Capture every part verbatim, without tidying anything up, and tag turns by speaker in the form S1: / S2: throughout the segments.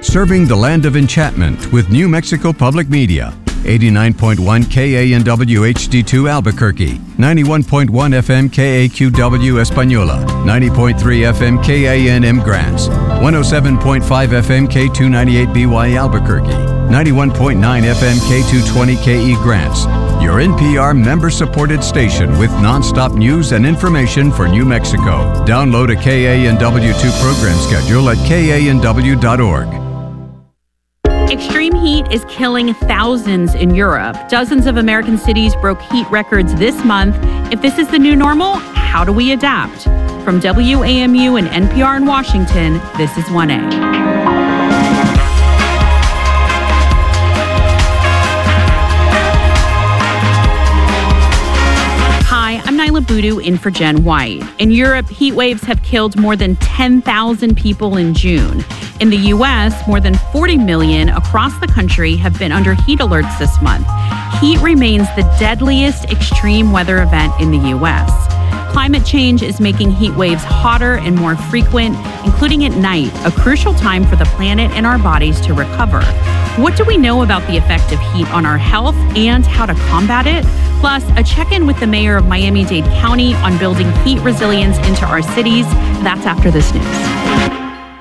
S1: Serving the land of enchantment with New Mexico Public Media. eighty-nine point one K A N W H D two Albuquerque, ninety-one point one F M K A Q W Española, ninety point three F M K A N M Grants, one oh seven point five F M K two ninety-eight B Y Albuquerque, ninety-one point nine F M K two twenty K E Grants, your N P R member-supported station with nonstop news and information for New Mexico. Download a K A N W two program schedule at K A N W dot org.
S2: Extreme heat is killing thousands in Europe. Dozens of American cities broke heat records this month. If this is the new normal, how do we adapt? From W A M U and N P R in Washington, this is one A. I'm Nyla Boodoo in for Jen White. In Europe, heat waves have killed more than ten thousand people in June. In the U S, more than forty million across the country have been under heat alerts this month. Heat remains the deadliest extreme weather event in the U S. Climate change is making heat waves hotter and more frequent, including at night, a crucial time for the planet and our bodies to recover. What do we know about the effect of heat on our health and how to combat it? Plus, a check-in with the mayor of Miami-Dade County on building heat resilience into our cities. That's after this news.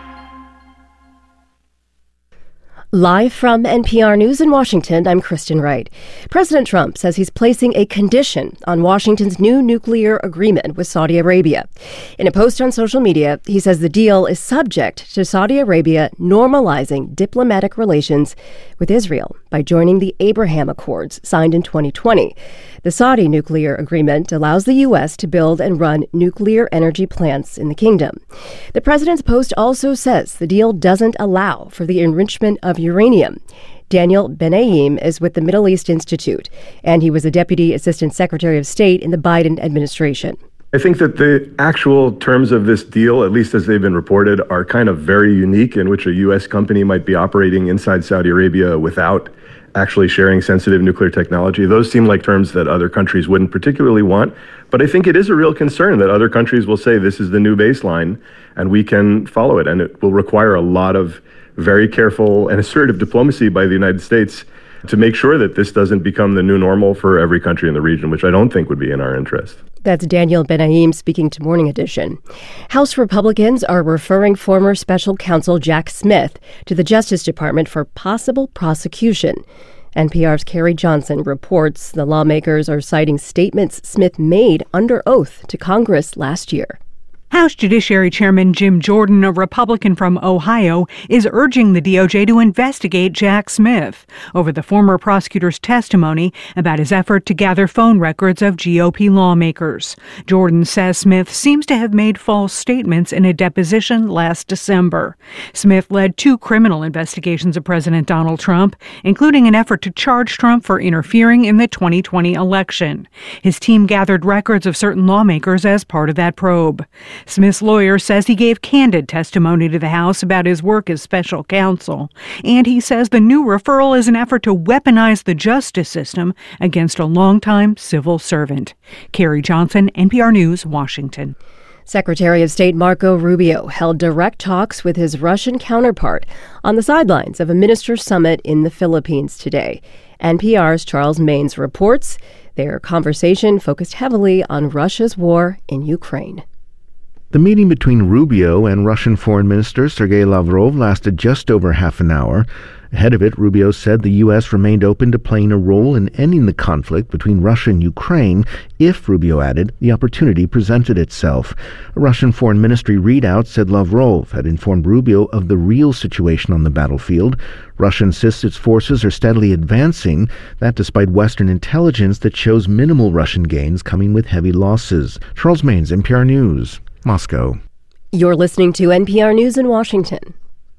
S3: Live from N P R News in Washington, I'm Kristen Wright. President Trump says he's placing a condition on Washington's new nuclear agreement with Saudi Arabia. In a post on social media, he says the deal is subject to Saudi Arabia normalizing diplomatic relations with Israel by joining the Abraham Accords signed in twenty twenty. The Saudi nuclear agreement allows the U S to build and run nuclear energy plants in the kingdom. The president's post also says the deal doesn't allow for the enrichment of uranium. Daniel Benaim is with the Middle East Institute, and he was a Deputy Assistant Secretary of State in the Biden administration.
S4: I think that the actual terms of this deal, at least as they've been reported, are kind of very unique, in which a U S company might be operating inside Saudi Arabia without actually sharing sensitive nuclear technology. Those seem like terms that other countries wouldn't particularly want. But I think it is a real concern that other countries will say this is the new baseline and we can follow it. And it will require a lot of very careful and assertive diplomacy by the United States to make sure that this doesn't become the new normal for every country in the region, which I don't think would be in our interest.
S3: That's Daniel Benaim speaking to Morning Edition. House Republicans are referring former special counsel Jack Smith to the Justice Department for possible prosecution. N P R's Carrie Johnson reports the lawmakers are citing statements Smith made under oath to Congress last year.
S5: House Judiciary Chairman Jim Jordan, a Republican from Ohio, is urging the D O J to investigate Jack Smith over the former prosecutor's testimony about his effort to gather phone records of G O P lawmakers. Jordan says Smith seems to have made false statements in a deposition last December. Smith led two criminal investigations of President Donald Trump, including an effort to charge Trump for interfering in the twenty twenty election. His team gathered records of certain lawmakers as part of that probe. Smith's lawyer says he gave candid testimony to the House about his work as special counsel, and he says the new referral is an effort to weaponize the justice system against a longtime civil servant. Carrie Johnson, N P R News, Washington.
S3: Secretary of State Marco Rubio held direct talks with his Russian counterpart on the sidelines of a minister summit in the Philippines today. N P R's Charles Maynes reports their conversation focused heavily on Russia's war in Ukraine.
S6: The meeting between Rubio and Russian Foreign Minister Sergei Lavrov lasted just over half an hour. Ahead of it, Rubio said the U S remained open to playing a role in ending the conflict between Russia and Ukraine if, Rubio added, the opportunity presented itself. A Russian Foreign Ministry readout said Lavrov had informed Rubio of the real situation on the battlefield. Russia insists its forces are steadily advancing, that despite Western intelligence that shows minimal Russian gains coming with heavy losses. Charles Maynes, N P R News, Moscow.
S3: You're listening to N P R News in Washington.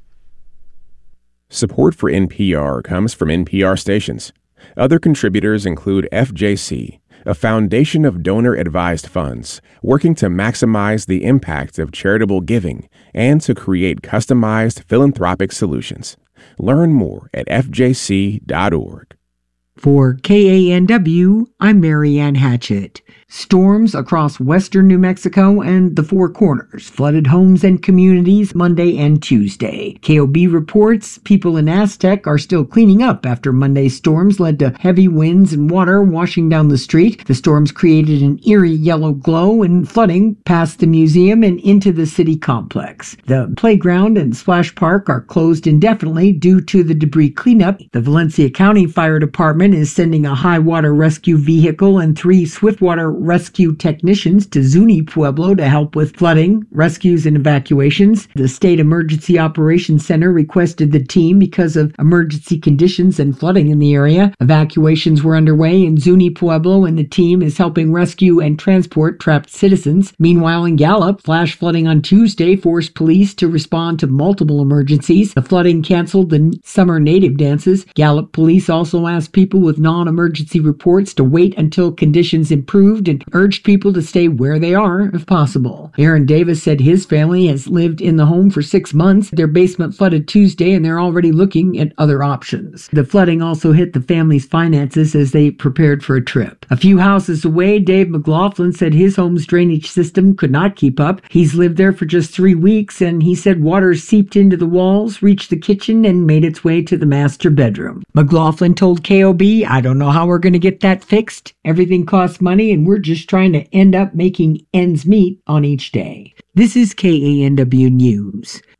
S7: Support for N P R comes from N P R stations. Other contributors include F J C, a foundation of donor-advised funds working to maximize the impact of charitable giving and to create customized philanthropic solutions. Learn more at F J C dot org.
S8: For K A N W, I'm Marianne Hatchett. Storms across western New Mexico and the Four Corners flooded homes and communities Monday and Tuesday. K O B reports people in Aztec are still cleaning up after Monday's storms led to heavy winds and water washing down the street. The storms created an eerie yellow glow and flooding past the museum and into the city complex. The playground and splash park are closed indefinitely due to the debris cleanup. The Valencia County Fire Department is sending a high water rescue vehicle and three swiftwater rescue technicians to Zuni Pueblo to help with flooding, rescues, and evacuations. The State Emergency Operations Center requested the team because of emergency conditions and flooding in the area. Evacuations were underway in Zuni Pueblo, and the team is helping rescue and transport trapped citizens. Meanwhile, in Gallup, flash flooding on Tuesday forced police to respond to multiple emergencies. The flooding canceled the summer native dances. Gallup police also asked people with non-emergency reports to wait until conditions improved and urged people to stay where they are if possible. Aaron Davis said his family has lived in the home for six months. Their basement flooded Tuesday and they're already looking at other options. The flooding also hit the family's finances as they prepared for a trip. A few houses away, Dave McLaughlin said his home's drainage system could not keep up. He's lived there for just three weeks and he said water seeped into the walls, reached the kitchen, and made its way to the master bedroom. McLaughlin told K O B, "I don't know how we're going to get that fixed. Everything costs money and we're just trying to end up making ends meet on each day." This is K A N W News.